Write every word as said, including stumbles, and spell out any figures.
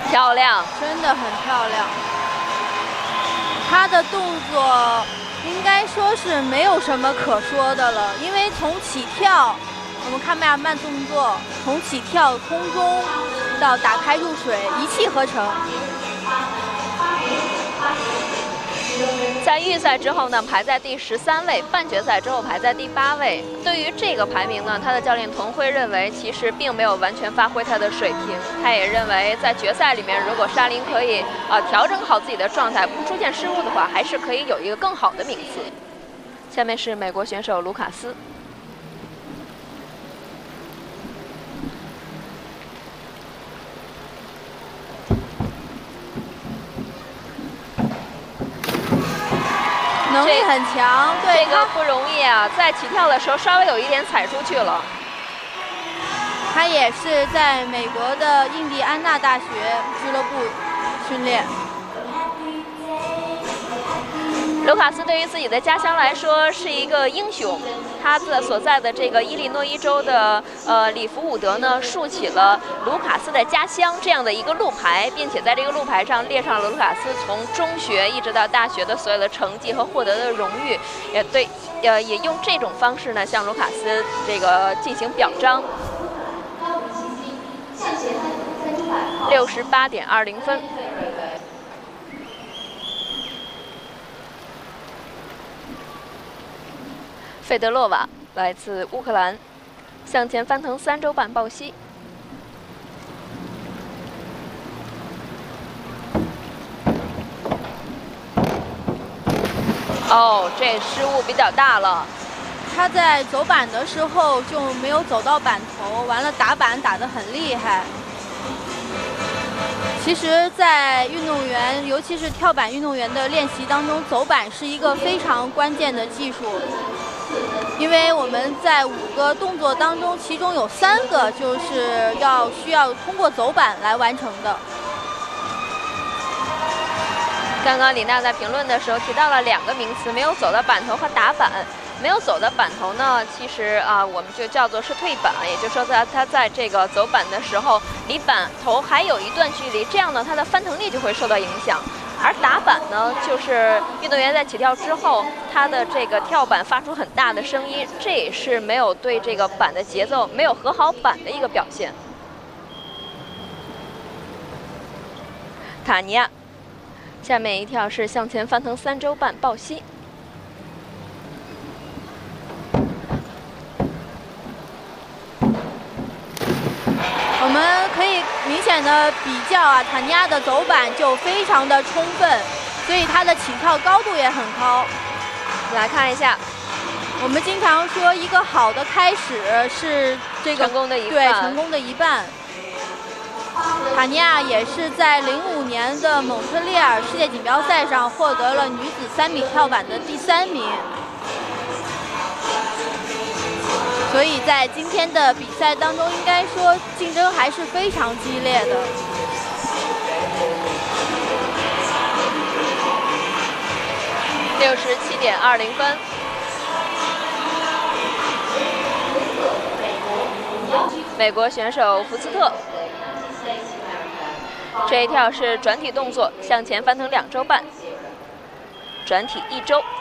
漂亮， 真的很漂亮。她的动作应该说是没有什么可说的了，因为从起跳，我们看下慢动作，从起跳空中到打开入水，一气呵成。 在预赛之后呢，排在第十三位；半决赛之后排在第八位。对于这个排名呢，他的教练童辉认为，其实并没有完全发挥他的水平。他也认为，在决赛里面，如果沙林可以呃调整好自己的状态，不出现失误的话，还是可以有一个更好的名次。下面是美国选手卢卡斯。 能力很强，对这个不容易啊，在起跳的时候稍微有一点踩出去了。 他也是在美国的印第安纳大学俱乐部训练。 卢卡斯对于自己的家乡来说是一个英雄，他的所在的这个伊利诺伊州的呃里弗伍德呢，竖起了卢卡斯的家乡这样的一个路牌，并且在这个路牌上列上了卢卡斯从中学一直到大学的所有的成绩和获得的荣誉，也对，呃，也用这种方式呢向卢卡斯这个进行表彰。六十八点二零分。费德洛娃来自乌克兰，向前翻腾三周半抱膝。哦，这失误比较大了。 他在走板的时候就没有走到板头，完了打板打得很厉害。其实，在运动员，尤其是跳板运动员的练习当中，走板是一个非常关键的技术。因为我们在五个动作当中，其中有三个就是要需要通过走板来完成的。 刚刚李娜在评论的时候提到了两个名词，没有走到板头和打板。没有走的板头呢，其实啊，我们就叫做是退板，也就是说在它在这个走板的时候，离板头还有一段距离，这样呢，它的翻腾力就会受到影响。而打板呢，就是运动员在起跳之后，他的这个跳板发出很大的声音，这也是没有对这个板的节奏没有合好板的一个表现。塔尼亚，下面一跳是向前翻腾三周半抱膝。 我们可以明显的比较啊，塔尼亚的走板就非常的充分，所以她的起跳高度也很高。 来看一下， 我们经常说一个好的开始是这个成功的一半， 对，成功的一半。塔尼亚也是在零五年的蒙特利尔世界锦标赛上获得了女子三米跳板的第三名。所以在今天的比赛当中，应该说竞争还是非常激烈的。 六十七点二零分。美国选手福斯特，这一跳是转体动作，向前翻腾两周半，转体一周。